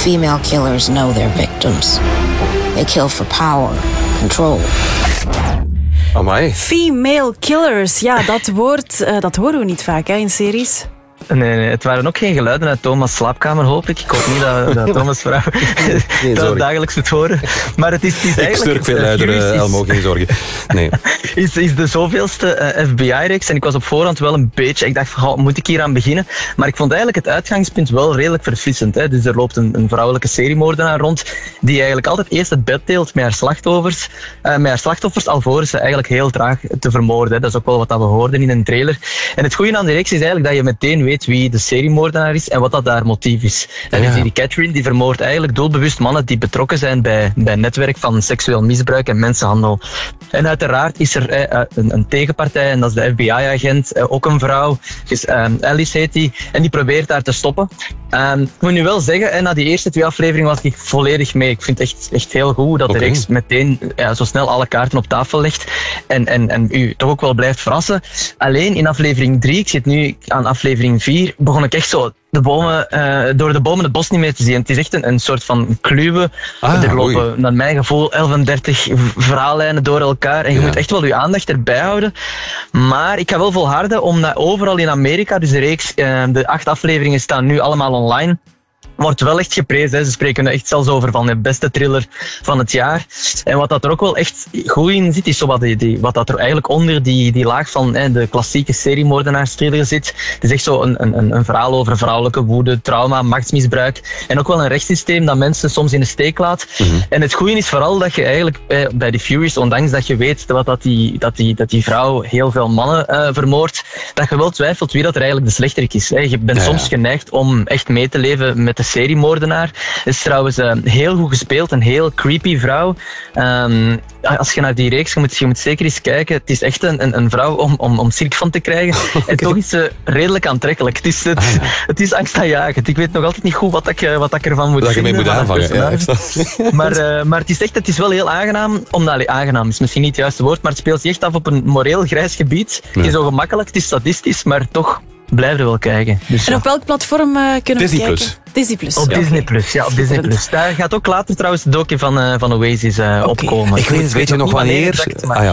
Female killers know their victims. They kill for power, control. Amai. Female killers, ja, dat woord dat horen we niet vaak in series. Nee, het waren ook geen geluiden uit Thomas' slaapkamer, hoop ik. Ik hoop niet dat Thomas' vrouw dat dagelijks moet horen. Maar het is eigenlijk... Ik sturk veel luider, Elmo, geen zorgen. Nee. Is de zoveelste FBI-reeks. En ik was op voorhand wel een beetje... Ik dacht, moet ik hier aan beginnen? Maar ik vond eigenlijk het uitgangspunt wel redelijk verfrissend. Hè? Dus er loopt een vrouwelijke seriemoordenaar rond die eigenlijk altijd eerst het bed deelt met haar slachtoffers alvorens ze eigenlijk heel traag te vermoorden. Hè? Dat is ook wel wat we hoorden in een trailer. En het goede aan die reeks is eigenlijk dat je meteen weet wie de seriemoordenaar is en wat dat daar motief is. En dus die Catherine die vermoordt eigenlijk doelbewust mannen die betrokken zijn bij een netwerk van seksueel misbruik en mensenhandel. En uiteraard is er een tegenpartij en dat is de FBI-agent, ook een vrouw. Dus Alice heet die. En die probeert daar te stoppen. Ik moet nu wel zeggen, na die eerste 2 afleveringen was ik volledig mee. Ik vind het echt heel goed dat de reeks meteen zo snel alle kaarten op tafel legt en u toch ook wel blijft verrassen. Alleen in aflevering 3, ik zit nu aan aflevering 4, begon ik echt zo door de bomen het bos niet meer te zien. Het is echt een soort van kluwe. Er lopen, naar mijn gevoel, 11 verhaallijnen door elkaar. En je moet echt wel je aandacht erbij houden. Maar ik ga wel volharden, omdat overal in Amerika, dus de reeks, de 8 afleveringen staan nu allemaal online. Wordt wel echt geprezen. Hè. Ze spreken echt zelfs over van de beste thriller van het jaar. En wat dat er ook wel echt goed in zit, is zo wat dat er eigenlijk onder die laag van de klassieke seriemoordenaarsthriller zit. Het is echt zo een verhaal over vrouwelijke woede, trauma, machtsmisbruik. En ook wel een rechtssysteem dat mensen soms in de steek laat. Mm-hmm. En het goede is vooral dat je eigenlijk bij die Furies, ondanks dat je weet dat die vrouw heel veel mannen vermoordt, dat je wel twijfelt wie dat er eigenlijk de slechterik is. Hè. Je bent soms geneigd om echt mee te leven met de seriemoordenaar. Het is trouwens heel goed gespeeld, een heel creepy vrouw. Als je naar die reeks, je moet zeker eens kijken. Het is echt een vrouw om schrik van te krijgen. Okay. En toch is ze redelijk aantrekkelijk. Het is angstaanjagend. Ik weet nog altijd niet goed wat ik ervan moet vinden. Dat je mee moet aanvangen. Ja, maar het is wel heel aangenaam. Aangenaam is misschien niet het juiste woord, maar het speelt zich echt af op een moreel grijs gebied. Het is zo gemakkelijk, het is sadistisch, maar toch blijf er wel kijken. Dus, en op welk platform kunnen we kijken? Disney Plus. Op Disney Plus, ja, op Disney Plus. Daar gaat ook later trouwens de docu van Oasis opkomen. Ik weet je nog wanneer?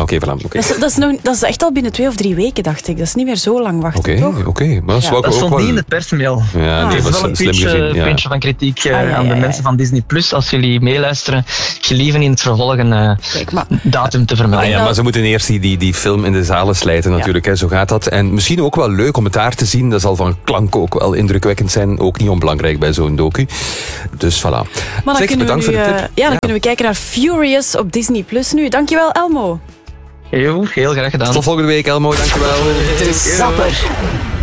Dat is echt al binnen 2 of 3 weken, dacht ik. Dat is niet meer zo lang wachten, toch? Oké. Dat stond niet in het persmail. Ja, dat is wel een puntje van kritiek aan de mensen van Disney Plus. Als jullie meeluisteren, gelieven in het vervolg een datum te vermelden. Maar ze moeten eerst die film in de zalen slijten natuurlijk. Hè. Zo gaat dat. En misschien ook wel leuk om het daar te zien. Dat zal van klank ook wel indrukwekkend zijn. Ook niet onbelangrijk bij zo'n docu. Dus voilà. Maar dan bedankt voor de tip. Dan kunnen we kijken naar Furious op Disney Plus nu. Dankjewel, Elmo. Heel graag gedaan. Tot volgende week, Elmo. Dankjewel. De Zapper.